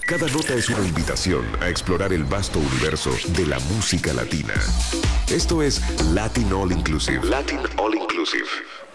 Cada nota es una invitación a explorar el vasto universo de la música latina. Esto es Latin All Inclusive. Latin All Inclusive.